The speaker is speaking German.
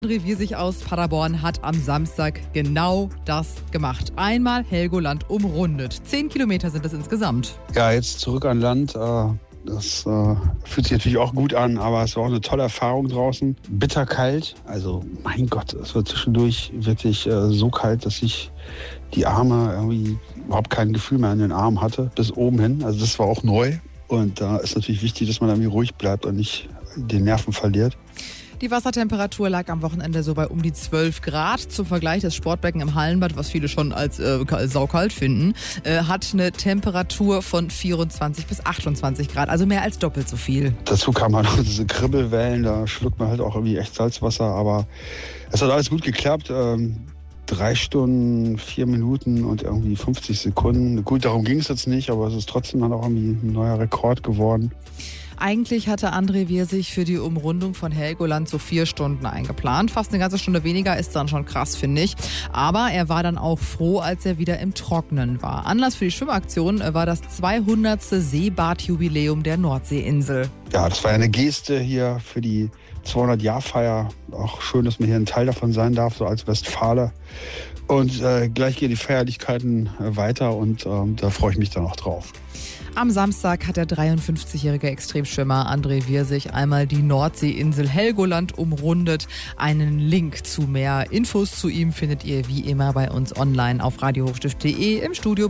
André Wiesig aus Paderborn hat am Samstag genau das gemacht. Einmal Helgoland umrundet. 10 Kilometer sind es insgesamt. Ja, jetzt zurück an Land. Das fühlt sich natürlich auch gut an, aber es war auch eine tolle Erfahrung draußen. Bitterkalt, also mein Gott, es war zwischendurch wirklich so kalt, dass ich die Arme irgendwie überhaupt kein Gefühl mehr an den Armen hatte, bis oben hin. Also das war auch neu und da ist natürlich wichtig, dass man irgendwie ruhig bleibt und nicht den Nerven verliert. Die Wassertemperatur lag am Wochenende so bei um die 12 Grad. Zum Vergleich, das Sportbecken im Hallenbad, was viele schon als saukalt finden, hat eine Temperatur von 24 bis 28 Grad, also mehr als doppelt so viel. Dazu kamen halt noch diese Kribbelwellen, da schluckt man halt auch irgendwie echt Salzwasser, aber es hat alles gut geklappt. 3 Stunden, 4 Minuten und irgendwie 50 Sekunden. Gut, darum ging es jetzt nicht, aber es ist trotzdem dann auch irgendwie ein neuer Rekord geworden. Eigentlich hatte André Wiesig für die Umrundung von Helgoland so 4 Stunden eingeplant. Fast eine ganze Stunde weniger ist dann schon krass, finde ich. Aber er war dann auch froh, als er wieder im Trockenen war. Anlass für die Schwimmaktion war das 200. Seebadjubiläum der Nordseeinsel. Ja, das war eine Geste hier für die 200-Jahr-Feier. Auch schön, dass man hier ein Teil davon sein darf, so als Westfale. Und gleich gehen die Feierlichkeiten weiter und da freue ich mich dann auch drauf. Am Samstag hat der 53-jährige Extremschwimmer André Wiesig einmal die Nordseeinsel Helgoland umrundet. Einen Link zu mehr Infos zu ihm findet ihr wie immer bei uns online auf radiohochstift.de im Studio.